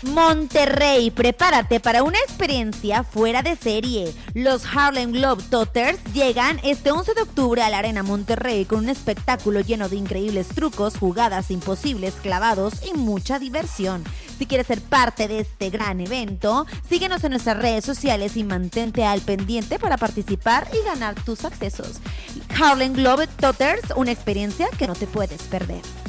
Monterrey, prepárate para una experiencia fuera de serie. Los Harlem Globetrotters llegan este 11 de octubre a la Arena Monterrey con un espectáculo lleno de increíbles trucos, jugadas imposibles, clavados y mucha diversión. Si quieres ser parte de este gran evento, síguenos en nuestras redes sociales y mantente al pendiente para participar y ganar tus accesos. Harlem Globetrotters, una experiencia que no te puedes perder.